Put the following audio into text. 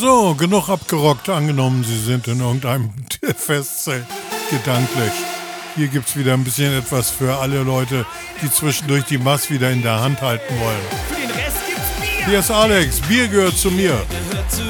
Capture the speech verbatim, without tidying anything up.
So, genug abgerockt. Angenommen, Sie sind in irgendeinem Festzelt gedanklich. Hier gibt es wieder ein bisschen etwas für alle Leute, die zwischendurch die Maß wieder in der Hand halten wollen. Für den Rest gibt's Bier. Hier ist Alex. Bier gehört zu mir. Gehört zu